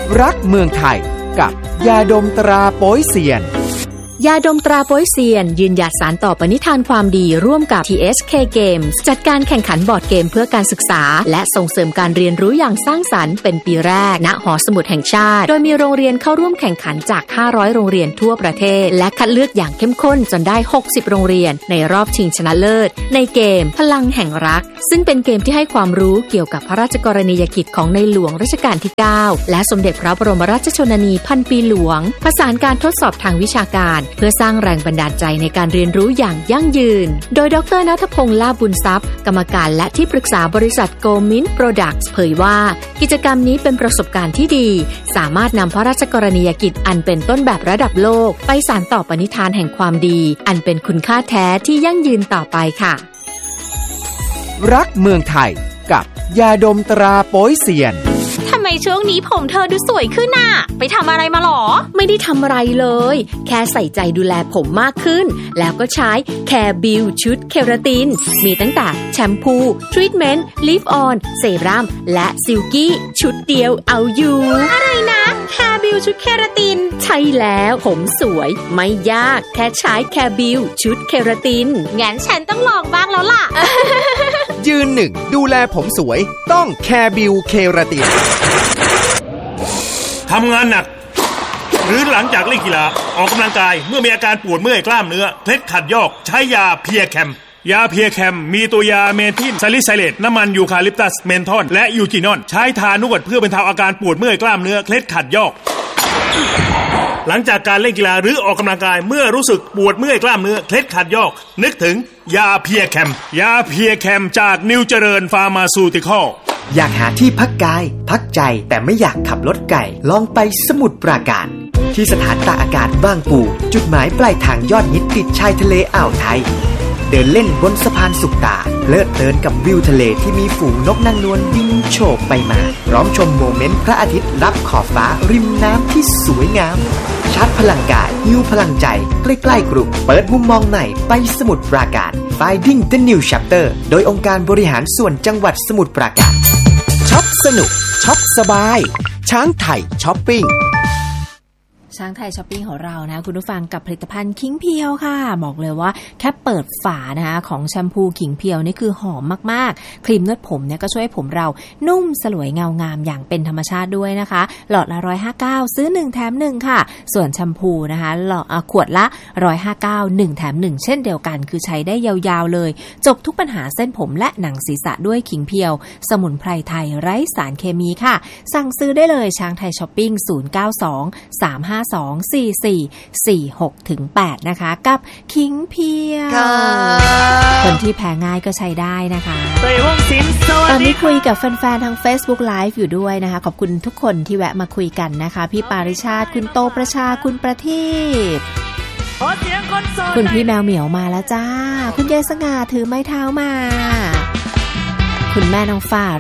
รักเมืองไทยกับยาดมตราโป๊ยเซียนยาดมตราโป๊ยเซียนยืนหยัดสานต่อปณิธานความดีร่วมกับ TSK Games จัดการแข่งขันบอร์ดเกมเพื่อการศึกษาและส่งเสริมการเรียนรู้อย่างสร้างสรรค์เป็นปีแรกณหอสมุดแห่งชาติโดยมีโรงเรียนเข้าร่วมแข่งขันจาก500โรงเรียนทั่วประเทศและคัดเลือกอย่างเข้มข้นจนได้60โรงเรียนในรอบชิงชนะเลิศในเกมพลังแห่งรักซึ่งเป็นเกมที่ให้ความรู้เกี่ยวกับพระราชกรณียกิจของในหลวงรัชกาลที่9และสมเด็จพระบรมราชชนนีพันปีหลวงผสานการทดสอบทางวิชาการเพื่อสร้างแรงบันดาลใจในการเรียนรู้อย่างยั่งยืนโดยดร.ณัฐพงษ์ ลาภบุญทรัพย์กรรมการและที่ปรึกษาบริษัท Go Mint Products เผยว่ากิจกรรมนี้เป็นประสบการณ์ที่ดีสามารถนำพระราชกรณียกิจอันเป็นต้นแบบระดับโลกไปสานต่อปณิธานแห่งความดีอันเป็นคุณค่าแท้ที่ยั่งยืนต่อไปค่ะรักเมืองไทยกับยาดมตราโป๊ยเซียนทำไมช่วงนี้ผมเธอดูสวยขึ้นน่ะไปทำอะไรมาหรอไม่ได้ทำอะไรเลยแค่ใส่ใจดูแลผมมากขึ้นแล้วก็ใช้แคร์บิวชุดเคราตินมีตั้งแต่แชมพูทรีทเมนต์ลิฟออนเซรั่มและซิลกี้ชุดเดียวเอาอยู่อะไรนะแคร์บิวชุดเคราตินใช่แล้วผมสวยไม่ยากแค่ใช้แคร์บิวชุดเคราตินงั้นฉันต้องลองบ้างแล้วล่ะยืนหนึ่งดูแลผมสวยต้องแคร์บิวเคราตินทำงานหนักหรือหลังจากเล่นกีฬาออกกำลังกายเมื่อมีอาการปวดเมื่อยกล้ามเนื้อเคล็ดขัดยอกใช้ยาเพียแคมยาเพียแคมมีตัวยาเมทิลซาลิไซเลตน้ำมันยูคาลิปตัสเมนทอลและยูจินอนใช้ทานวดเพื่อบรรเทาอาการปวดเมื่อยกล้ามเนื้อเคล็ดขัดยอกหลังจากการเล่นกีฬาหรือออกกำลังกายเมื่อรู้สึกปวดเมื่อยกล้ามเนื้อเคล็ดขัดยอกนึกถึงยาเพียแคมยาเพียแคมจากนิวเจริญฟาร์มาซูติคอลอยากหาที่พักกายพักใจแต่ไม่อยากขับรถไกลลองไปสมุทรปราการที่สถานตากอากาศบางปูจุดหมายปลายทางยอดฮิตติดชายทะเลอ่าวไทยเดินเล่นบนสะพานสุขตาเพลิดเพลินกับวิวทะเลที่มีฝูงนกนางนวลบินโฉบไปมาพร้อมชมโมเมนต์พระอาทิตย์ลับขอบฟ้าริมน้ำที่สวยงามชาร์จพลังกายฮิวพลังใจใกล้ๆกรุงเปิดมุมมองใหม่ไปสมุทรปราการ Finding the New Chapter โดยองค์การบริหารส่วนจังหวัดสมุทรปราการช็อปสนุกช็อปสบายช้างไทยช้อปปิ้งช้างไทยช้อปปิ้งของเรานะคุณผู้ฟังกับผลิตภัณฑ์ขิงเพียวค่ะบอกเลยว่าแค่เปิดฝานะคะของแชมพูขิงเพียวนี่คือหอมมากๆครีมนวดผมเนี่ยก็ช่วยให้ผมเรานุ่มสลวยเงางามอย่างเป็นธรรมชาติด้วยนะคะหลอดละ159ซื้อ1แถม1ค่ะส่วนแชมพูนะคะขวดละ159 1แถม1เช่นเดียวกันคือใช้ได้ยาวๆเลยจบทุกปัญหาเส้นผมและหนังศีรษะด้วยขิงเพียวสมุนไพรไทยไร้สารเคมีค่ะสั่งซื้อได้เลยช้างไทยช้อปปิ้ง092-352-4446-8นะคะกับขิงเพียวคนที่แพ้ง่ายก็ใช้ได้นะคะตอนนี้คุยกับแฟนๆทาง Facebook Live อยู่ด้วยนะคะขอบคุณทุกคนที่แวะมาคุยกันนะคะพี่ปาริชาติคุณโตประชาคุณประทีปคุณพี่แมวเหมียวมาแล้วจ้าคุณยายสง่าถือไม้เท้ามาคุณแม่น้องฟ้า